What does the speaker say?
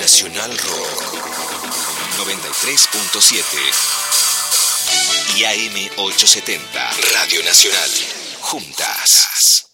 Nacional Rock 93.7 y AM 870 Radio Nacional. Juntas.